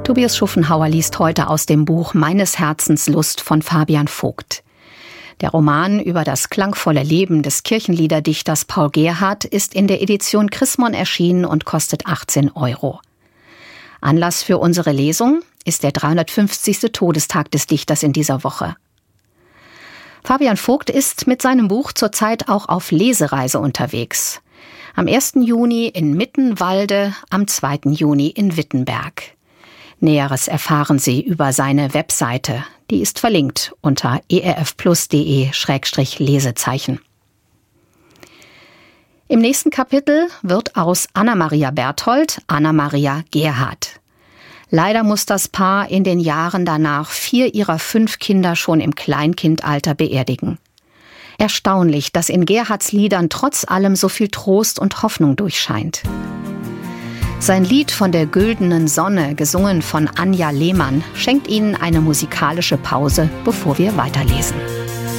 Tobias Schuffenhauer liest heute aus dem Buch Meines Herzens Lust von Fabian Vogt. Der Roman über das klangvolle Leben des Kirchenliederdichters Paul Gerhardt ist in der Edition Chrismon erschienen und kostet 18 €. Anlass für unsere Lesung ist der 350. Todestag des Dichters in dieser Woche. Fabian Vogt ist mit seinem Buch zurzeit auch auf Lesereise unterwegs. Am 1. Juni in Mittenwalde, am 2. Juni in Wittenberg. Näheres erfahren Sie über seine Webseite. Die ist verlinkt unter erfplus.de/Lesezeichen. Im nächsten Kapitel wird aus Anna-Maria Berthold Anna-Maria Gerhardt. Leider muss das Paar in den Jahren danach 4 ihrer 5 Kinder schon im Kleinkindalter beerdigen. Erstaunlich, dass in Gerhardts Liedern trotz allem so viel Trost und Hoffnung durchscheint. Sein Lied von der güldenen Sonne, gesungen von Anja Lehmann, schenkt Ihnen eine musikalische Pause, bevor wir weiterlesen.